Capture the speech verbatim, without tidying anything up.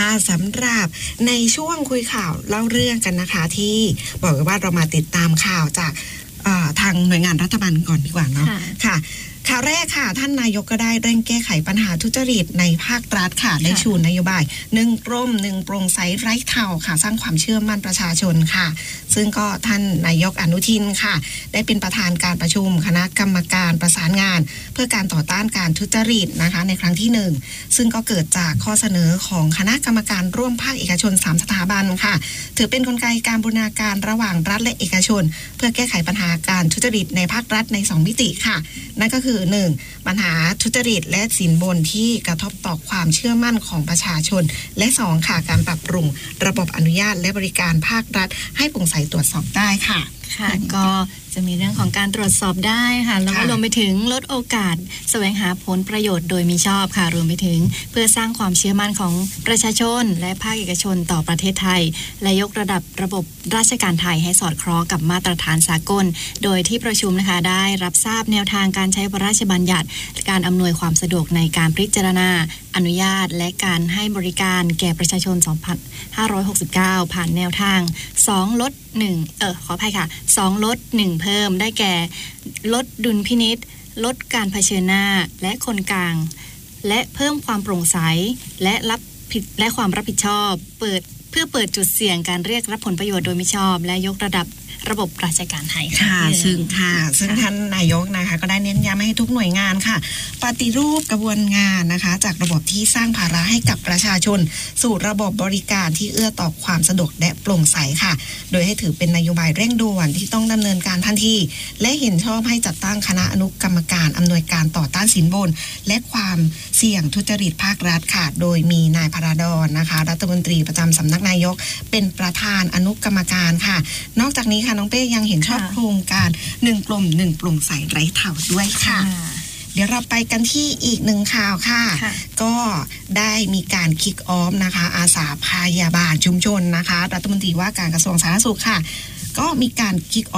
สำหรับในช่วงคุยข่าวเล่าเรื่องกันนะคะที่บอกว่าเรามาติดตามข่าวจากทางหน่วยงานรัฐบาลก่อนดีกว่าเนาะค่ะข่าวแรกค่ะท่านนายกก็ได้เร่งแก้ไขปัญหาทุจริตในภาครัฐค่ะได้ชูนโยบายหนึ่งกรมหนึ่งโปร่งใสไร้เทาค่ะสร้างความเชื่อมั่นประชาชนค่ะซึ่งก็ท่านนายกอนุทินค่ะได้เป็นประธานการประชุมคณะกรรมการประสานงานเพื่อการต่อต้านการทุจริตนะคะในครั้งที่หนึ่งซึ่งก็เกิดจากข้อเสนอของคณะกรรมการร่วมภาคเอกชนสามสถาบันค่ะถือเป็นกลไกการบูรณาการระหว่างรัฐและเอกชนเพื่อแก้ไขปัญหาการทุจริตในภาครัฐในสองมิติค่ะนั่นก็คือหนึ่งปัญหาทุจริตและสินบนที่กระทบต่อความเชื่อมั่นของประชาชนและสองค่ะการปรับปรุงระบบอนุญาตและบริการภาครัฐให้โปร่งใสตรวจสอบได้ค่ะค่ะก็จะมีเรื่องของการตรวจสอบได้ค่ะแล้วก็รวมไปถึงลดโอกาสแสวงหาผลประโยชน์โดยมิชอบค่ะรวมไปถึงเพื่อสร้างความเชื่อมั่นของประชาชนและภาคเอกชนต่อประเทศไทยและยกระดับระบบราชการไทยให้สอดคล้องกับมาตรฐานสากลโดยที่ประชุมนะคะได้รับทราบแนวทางการใช้พระราชบัญญัติการอำนวยความสะดวกในการพิจารณาอนุญาตและการให้บริการแก่ประชาชนสองพันห้าร้อยหกสิบเก้าผ่านแนวทางสองลดหนึ่งเออขออภัยค่ะสองลดหนึ่งเพิ่มได้แก่ลดดุลพินิจลดการเผชิญหน้าและคนกลางและเพิ่มความโปร่งใสและรับผิดและความรับผิดชอบเปิดเพื่อเปิดจุดเสี่ยงการเรียกรับผลประโยชน์โดยมิชอบและยกระดับระบบราชการไทยค่ะซึ่งค่ะซึ่งท่านนายกนะคะก็ได้เน้นย้ำให้ทุกหน่วยงานค่ะปฏิรูปกระบวนงานนะคะจากระบบที่สร้างภาระให้กับประชาชนสู่ระบบบริการที่เอื้อต่อความสะดวกและโปร่งใสค่ะโดยให้ถือเป็นนโยบายเร่งด่วนที่ต้องดำเนินการทันทีและเห็นชอบให้จัดตั้งคณะอนุกรรมการอำนวยการต่อต้านสินบนและความเสี่ยงทุจริตภาครัฐค่ะโดยมีนายพราดอนนะคะรัฐมนตรีประจำสำนักนายกเป็นประธานอนุกรรมการค่ะนอกจากนี้น้องเป้ยังเห็นชอบโครงการหนึ่งกลุ่มหนึ่งโปร่งใสไร้เทาด้วยค่ะเดี๋ยวเราไปกันที่อีกหนึ่งข่าวค่ะก็ได้มีการคิกออฟนะคะอาสาพยาบาลชุมชนนะคะรัฐมนตรีว่าการกระทรวงสาธารณสุขค่ะก็มีการคิก